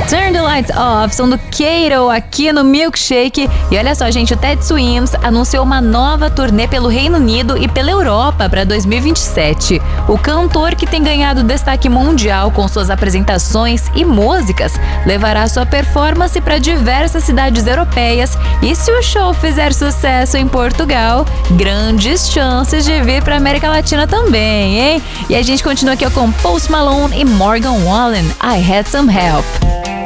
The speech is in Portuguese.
Turn the Lights Off, som do Kato aqui no Milkshake. E olha só, gente, o Ted Swims anunciou uma nova turnê pelo Reino Unido e pela Europa para 2027. O cantor, que tem ganhado destaque mundial com suas apresentações e músicas, levará sua performance para diversas cidades europeias e, se o show fizer sucesso em Portugal, grandes chances de vir para América Latina também, hein? E a gente continua aqui com Post Malone e Morgan Wallen, I Had Some Help.